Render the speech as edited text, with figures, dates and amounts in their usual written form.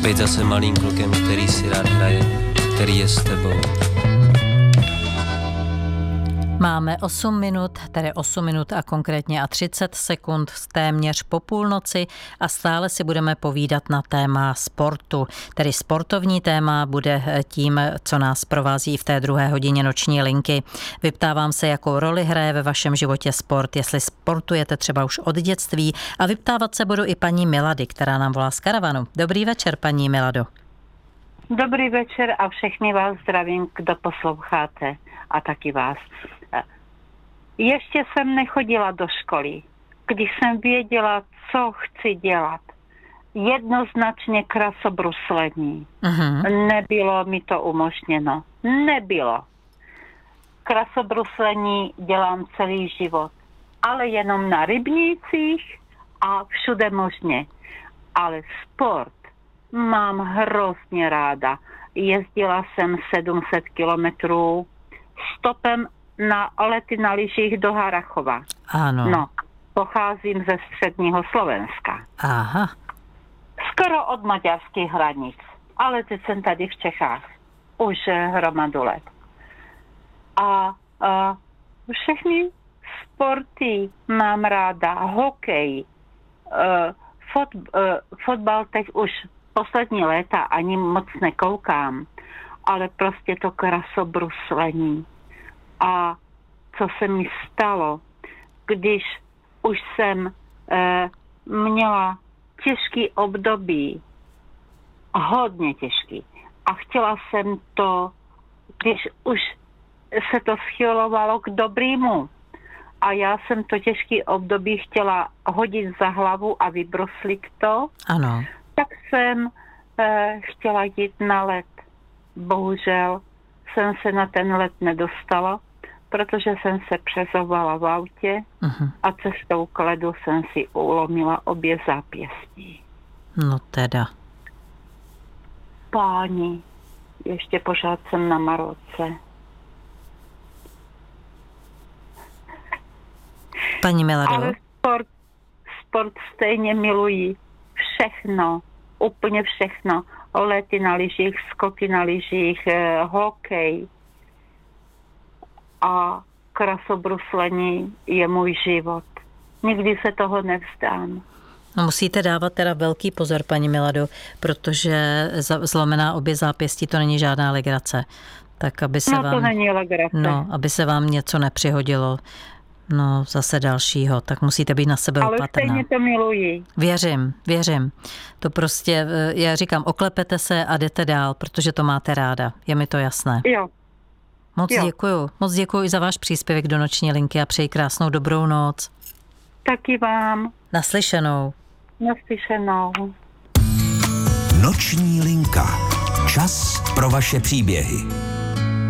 být zase malým klukem, který si rád hraje, který je s tebou. Máme 8 minut a konkrétně 30 sekund téměř po půlnoci a stále si budeme povídat na téma sportu. Tedy sportovní téma bude tím, co nás provází v té druhé hodině noční linky. Vyptávám se, jakou roli hraje ve vašem životě sport, jestli sportujete třeba už od dětství, a vyptávat se budu i paní Milady, která nám volá z karavanu. Dobrý večer, paní Milado. Dobrý večer a všechny vás zdravím, kdo posloucháte, a taky vás. Ještě jsem nechodila do školy, když jsem věděla, co chci dělat. Jednoznačně krasobruslení. Nebylo mi to umožněno. Nebylo. Krasobruslení dělám celý život, ale jenom na rybnících a všude možně. Ale sport mám hrozně ráda. Jezdila jsem 700 kilometrů stopem na lety na lyžích do Harrachova. Ano. No, pocházím ze středního Slovenska. Aha. Skoro od maďarských hranic, ale teď jsem tady v Čechách. Už hromadu let. A všechny sporty mám ráda. Hokej, fotbal teď už poslední léta ani moc nekoukám, ale prostě to krasobruslení. A co se mi stalo, když už jsem měla těžký období, hodně těžký, a chtěla jsem to, když už se to schylovalo k dobrýmu, a já jsem to těžký období chtěla hodit za hlavu a vybroslit to, ano. Tak jsem chtěla jít na let. Bohužel jsem se na ten let nedostala, protože jsem se přezovala v autě a cestou k ledu jsem si ulomila obě zápěstí. No teda. Páni, ještě pořád jsem na maroce. Paní Milado. Ale sport stejně miluji. Všechno, úplně všechno. Lety na lyžích, skoky na lyžích, hokej a krasobruslení je můj život. Nikdy se toho nevzdám. No, musíte dávat teda velký pozor, paní Milado, protože zlomená obě zápěstí to není žádná legrace. Tak aby se to není legrace. No, aby se vám něco nepřihodilo. No, zase dalšího, tak musíte být na sebe opatrná. Ale stejně to miluji. Věřím. To prostě, já říkám, oklepete se a jdete dál, protože to máte ráda. Je mi to jasné. Jo. Moc děkuju i za váš příspěvek do noční linky a přeji krásnou dobrou noc. Taky vám. Naslyšenou. Noční linka. Čas pro vaše příběhy.